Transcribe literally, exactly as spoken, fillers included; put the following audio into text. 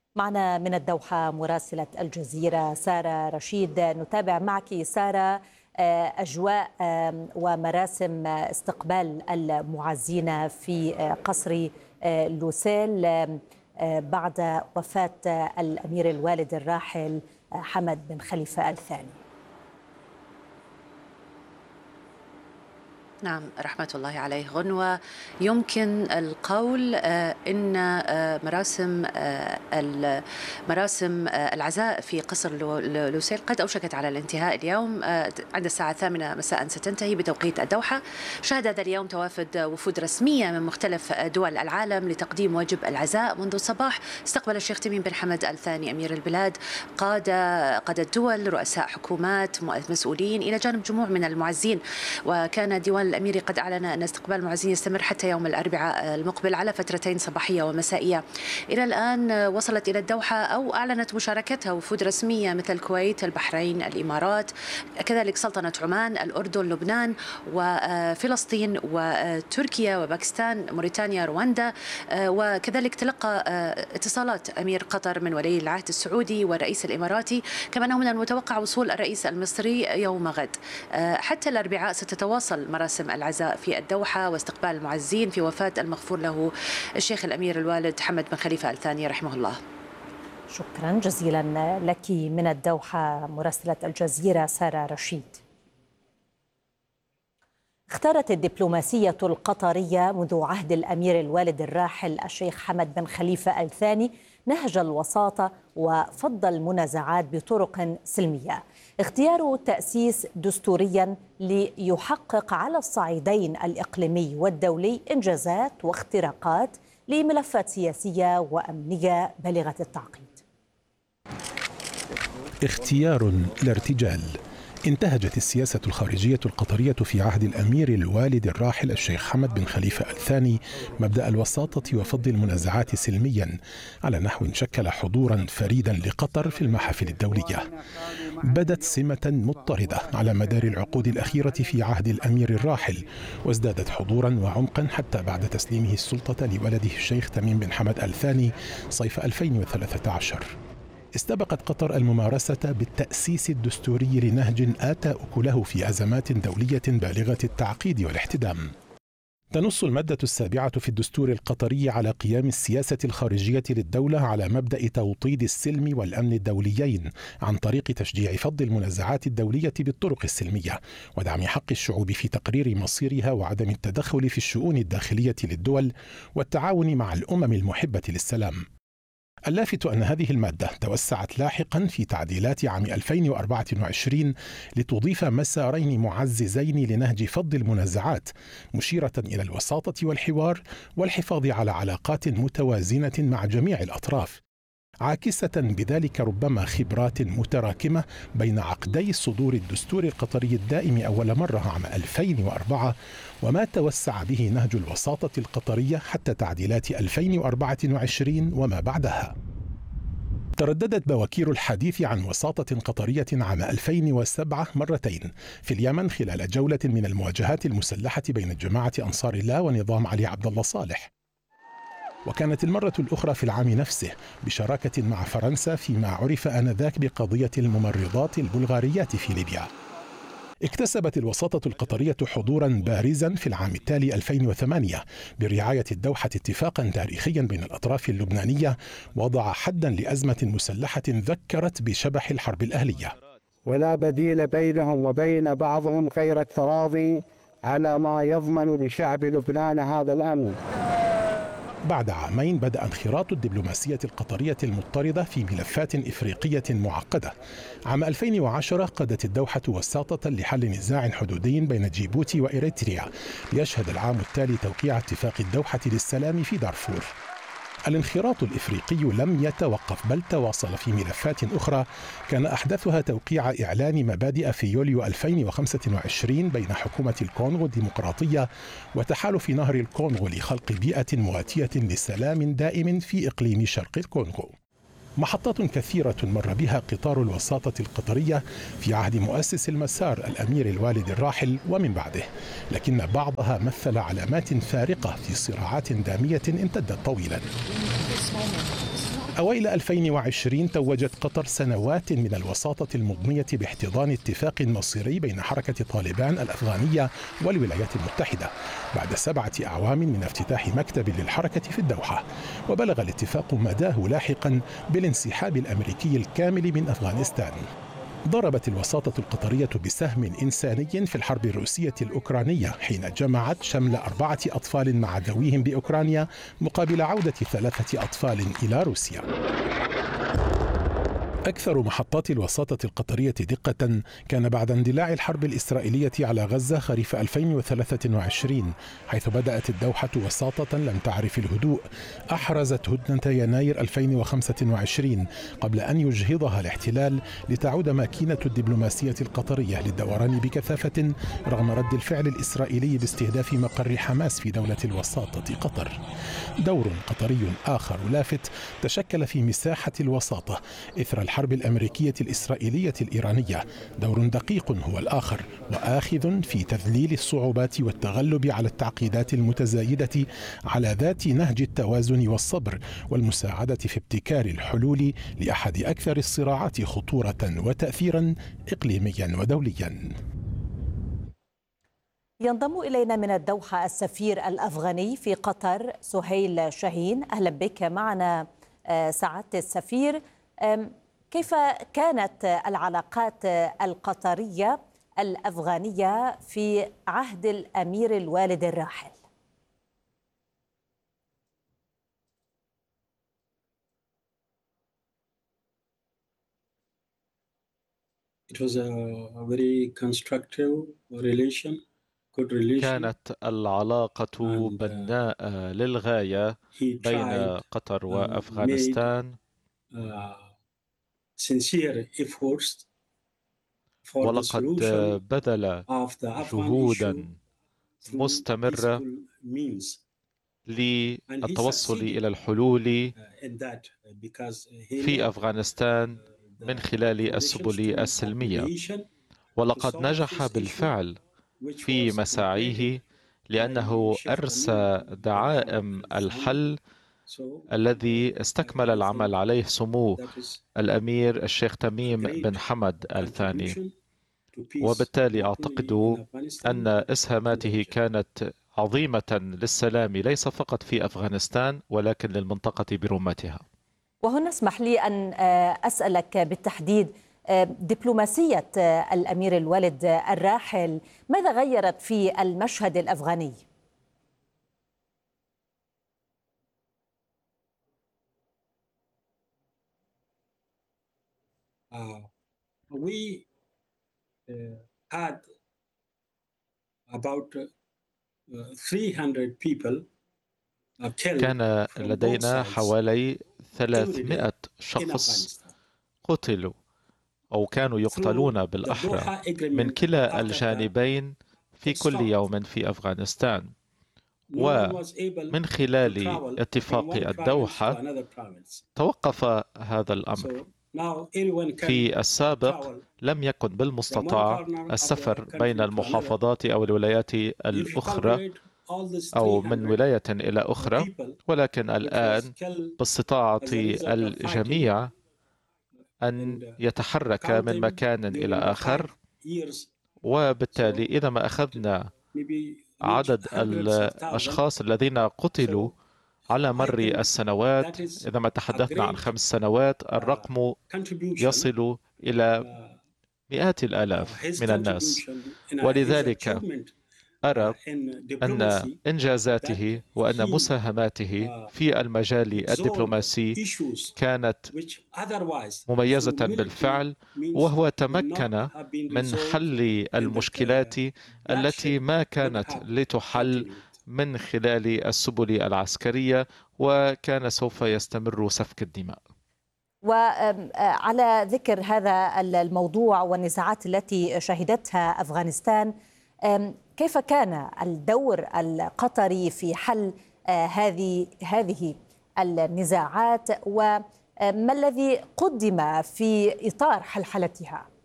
معنا من الدوحة مراسلة الجزيرة سارة رشيد. نتابع معك سارة أجواء ومراسم استقبال المعزين في قصر لوسيل بعد وفاة الأمير الوالد الراحل حمد بن خليفة الثاني. نعم، رحمة الله عليه. غنوة، يمكن القول إن مراسم مراسم العزاء في قصر لوسيل قد أوشكت على الانتهاء اليوم. عند الساعة الثامنة مساء ستنتهي بتوقيت الدوحة. شهد هذا اليوم توافد وفود رسمية من مختلف دول العالم لتقديم واجب العزاء. منذ الصباح استقبل الشيخ تميم بن حمد الثاني أمير البلاد قادة قادة دول، رؤساء حكومات، مسؤولين، إلى جانب جموع من المعزين. وكان ديوان الأميري قد أعلن أن استقبال المعزين يستمر حتى يوم الأربعاء المقبل على فترتين صباحية ومسائية. إلى الآن وصلت إلى الدوحة أو أعلنت مشاركتها وفود رسمية مثل الكويت، البحرين، الإمارات، كذلك سلطنة عمان، الأردن، لبنان وفلسطين وتركيا وباكستان، موريتانيا، رواندا. وكذلك تلقى اتصالات أمير قطر من ولي العهد السعودي والرئيس الإماراتي، كما أنه من المتوقع وصول الرئيس المصري يوم غد. حتى الأربعاء ستتواصل مراسم العزاء في الدوحة واستقبال المعزين في وفاة المغفور له الشيخ الأمير الوالد حمد بن خليفة الثاني رحمه الله. شكرا جزيلا لك من الدوحة مراسلة الجزيرة سارة رشيد. اختارت الدبلوماسية القطرية منذ عهد الأمير الوالد الراحل الشيخ حمد بن خليفة الثاني نهج الوساطة وفض المنازعات بطرق سلمية. اختيار تأسيس دستوريا ليحقق على الصعيدين الإقليمي والدولي إنجازات واختراقات لملفات سياسية وأمنية بالغة التعقيد. اختيار لا ارتجال. انتهجت السياسة الخارجية القطرية في عهد الأمير الوالد الراحل الشيخ حمد بن خليفة الثاني مبدأ الوساطة وفض المنازعات سلميا على نحو شكل حضورا فريدا لقطر في المحافل الدولية. بدت سمة مضطردة على مدار العقود الأخيرة في عهد الأمير الراحل، وازدادت حضورا وعمقا حتى بعد تسليمه السلطة لولده الشيخ تميم بن حمد الثاني صيف ألفين وثلاثة عشر. استبقت قطر الممارسة بالتأسيس الدستوري لنهج آتى أكله في أزمات دولية بالغة التعقيد والاحتدام. تنص المادة السابعة في الدستور القطري على قيام السياسة الخارجية للدولة على مبدأ توطيد السلم والأمن الدوليين عن طريق تشجيع فض المنازعات الدولية بالطرق السلمية، ودعم حق الشعوب في تقرير مصيرها وعدم التدخل في الشؤون الداخلية للدول والتعاون مع الأمم المحبة للسلام. اللافت أن هذه المادة توسعت لاحقا في تعديلات عام ألفين وأربعة وعشرين لتضيف مسارين معززين لنهج فض المنازعات، مشيرة إلى الوساطة والحوار والحفاظ على علاقات متوازنة مع جميع الأطراف، عاكسة بذلك ربما خبرات متراكمة بين عقدي صدور الدستور القطري الدائم أول مرة عام ألفين وأربعة وما توسع به نهج الوساطة القطرية حتى تعديلات ألفين وأربعة وعشرين وما بعدها. ترددت بواكير الحديث عن وساطة قطرية عام ألفين وسبعة مرتين في اليمن خلال جولة من المواجهات المسلحة بين جماعة أنصار الله ونظام علي عبد الله صالح، وكانت المرة الأخرى في العام نفسه بشراكة مع فرنسا فيما عرف آنذاك بقضية الممرضات البلغاريات في ليبيا. اكتسبت الوساطة القطرية حضورا بارزا في العام التالي ألفين وثمانية برعاية الدوحة اتفاقا تاريخيا بين الأطراف اللبنانية وضع حدا لأزمة مسلحة ذكرت بشبح الحرب الأهلية. ولا بديل بينهم وبين بعضهم غير التراضي على ما يضمن لشعب لبنان هذا الأمن. بعد عامين بدأ انخراط الدبلوماسية القطرية المضطردة في ملفات إفريقية معقدة. عام ألفين وعشرة قادت الدوحة وساطة لحل نزاع حدودي بين جيبوتي وإريتريا، ليشهد العام التالي توقيع اتفاق الدوحة للسلام في دارفور. الانخراط الإفريقي لم يتوقف بل تواصل في ملفات أخرى، كان أحدثها توقيع إعلان مبادئ في يوليو ألفين وخمسة وعشرين بين حكومة الكونغو الديمقراطية وتحالف نهر الكونغو لخلق بيئة مواتية لسلام دائم في إقليم شرق الكونغو. محطات كثيرة مر بها قطار الوساطة القطرية في عهد مؤسس المسار الأمير الوالد الراحل ومن بعده، لكن بعضها مثل علامات فارقة في صراعات دامية امتدت طويلا. أوائل ألفين وعشرين توجت قطر سنوات من الوساطة المضنية باحتضان اتفاق مصيري بين حركة طالبان الأفغانية والولايات المتحدة بعد سبعة أعوام من افتتاح مكتب للحركة في الدوحة. وبلغ الاتفاق مداه لاحقا بالانسحاب الأمريكي الكامل من أفغانستان. ضربت الوساطة القطرية بسهم إنساني في الحرب الروسية الأوكرانية حين جمعت شمل أربعة أطفال مع ذويهم بأوكرانيا مقابل عودة ثلاثة أطفال إلى روسيا. أكثر محطات الوساطة القطرية دقة كان بعد اندلاع الحرب الإسرائيلية على غزة خريف ألفين وثلاثة وعشرين، حيث بدأت الدوحة وساطة لم تعرف الهدوء أحرزت هدنة يناير ألفين وخمسة وعشرين قبل أن يجهضها الاحتلال لتعود ماكينة الدبلوماسية القطرية للدوران بكثافة رغم رد الفعل الإسرائيلي باستهداف مقر حماس في دولة الوساطة قطر. دور قطري آخر لافت تشكل في مساحة الوساطة إثر الحرب الأمريكية الإسرائيلية الإيرانية. دور دقيق هو الآخر وآخذ في تذليل الصعوبات والتغلب على التعقيدات المتزايدة على ذات نهج التوازن والصبر والمساعدة في ابتكار الحلول لأحد أكثر الصراعات خطورة وتأثيرا إقليميا ودوليا. ينضم إلينا من الدوحة السفير الأفغاني في قطر سهيل شاهين. أهلا بك معنا سعادة السفير. كيف كانت العلاقات القطرية الأفغانية في عهد الأمير الوالد الراحل؟ It was a very constructive relation, good relation. كانت العلاقة بناءة للغاية بين قطر وأفغانستان. ولقد بذل جهودا مستمرة للتوصل إلى الحلول في أفغانستان من خلال السبل السلمية، ولقد نجح بالفعل في مساعيه لأنه أرسى دعائم الحل الذي استكمل العمل عليه سمو الأمير الشيخ تميم بن حمد الثاني. وبالتالي أعتقد أن إسهاماته كانت عظيمة للسلام ليس فقط في أفغانستان ولكن للمنطقة برمتها. وهنا اسمح لي أن أسألك بالتحديد دبلوماسية الأمير الوالد الراحل ماذا غيرت في المشهد الأفغاني؟ Uh, we uh, had about uh, three hundred people uh, killed. كان لدينا حوالي ثلاثمائة شخص قتلوا أو كانوا يقتلون بالأحرى من كلا الجانبين في كل يوم في أفغانستان. ومن خلال اتفاق الدوحة توقف هذا الأمر. في السابق لم يكن بالمستطاع السفر بين المحافظات أو الولايات الأخرى أو من ولاية إلى أخرى، ولكن الآن باستطاعة الجميع أن يتحرك من مكان إلى آخر. وبالتالي إذا ما أخذنا عدد الأشخاص الذين قتلوا على مر السنوات، إذا ما تحدثنا عن خمس سنوات، الرقم يصل إلى مئات الآلاف من الناس. ولذلك أرى أن إنجازاته وأن مساهماته في المجال الدبلوماسي كانت مميزة بالفعل، وهو تمكن من حل المشكلات التي ما كانت لتحل من خلال السبل العسكرية، وكان سوف يستمر سفك الدماء. وعلى ذكر هذا الموضوع والنزاعات التي شهدتها أفغانستان، كيف كان الدور القطري في حل هذه هذه النزاعات وما الذي قدم في إطار حلحلتها؟